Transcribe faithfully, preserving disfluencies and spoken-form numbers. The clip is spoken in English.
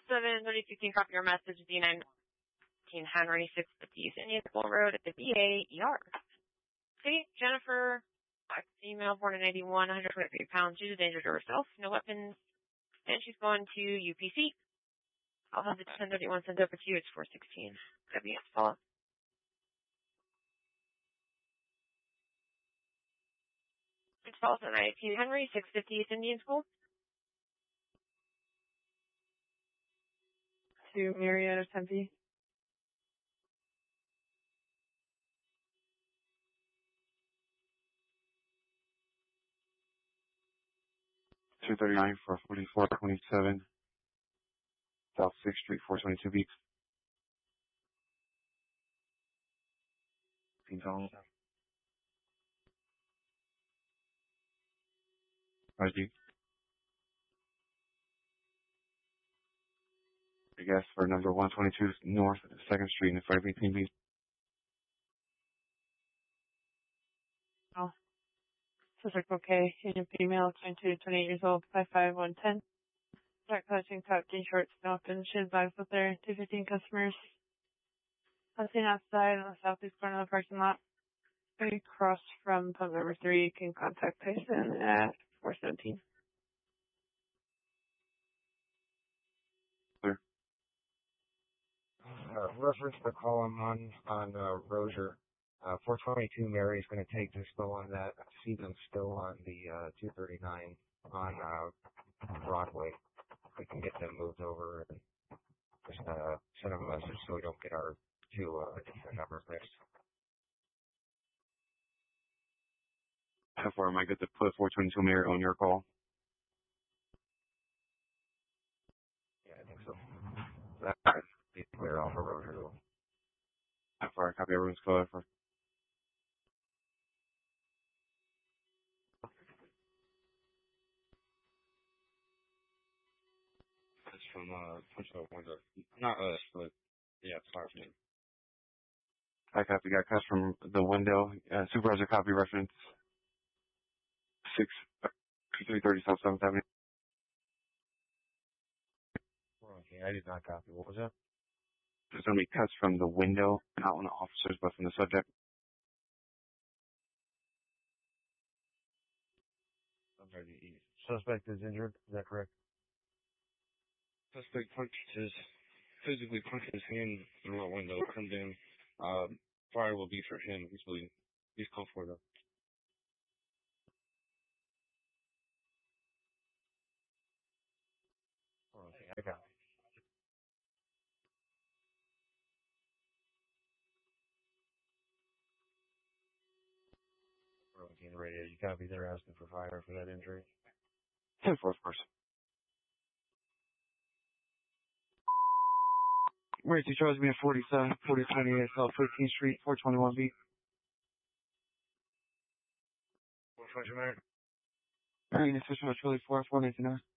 seven thirty-two, can copy your message, D nineteen Henry, six fifty East Indian School Road at the V A E R. See, Jennifer, black female, born in eighty-one, one hundred twenty-three pounds. She's a danger to herself, no weapons, and she's going to U P C. I'll have the ten thirty-one sent over to you. It's four sixteen. W S follow. It's follows at nineteen Henry, six fifty East Indian School. To Marietta, Tempe. two thirty-nine for forty-four twenty-seven South sixth Street, four twenty-two Beats. I D. I guess for number one twenty-two North second Street in five eighteen Beats. Oh. Suspect okay. Asian female, twenty-two to twenty-eight years old, five five, one ten. Dark clutching, top jean shorts, no open, shoes, bags with their two fifteen customers. I'm seen outside on the southeast corner of the parking lot. Across from pump number three, you can contact Tyson at four seventeen. Clear. Uh, reference the call I'm on, on, uh, Rozier. Uh, four twenty-two Mary is going to take this still on that. I see them still on the, uh, two thirty-nine on, uh, Broadway. We can get them moved over and just, uh, send them a message so we don't get our two, uh, different numbers mixed. How far am I good to put four twenty-two Mary on your call? Yeah, I think so. That be clear off of Rozier though. How far? Copy everyone's call for. It's from, uh, punch out window. Not us, but, yeah, it's far from me. I copy, got cuts from the window. Uh, supervisor copy reference. six, three thirty South seventh Avenue. Okay, I did not copy. What was that? There's going to be cuts from the window, not on the officers, but from the subject. Suspect is injured, is that correct? Suspect punched his, physically punched his hand through a window, come in. Um, fire will be for him. He's bleeding. He's called for though. Okay, I got it. Okay, the radio, you copy, they're asking for fire for that injury. ten four, of course. Emergency charge me at forty-seven, forty twenty-eight South fifteenth Street, four twenty-one B. What's your name? Alright, official, Charlie four, four ninety-nine.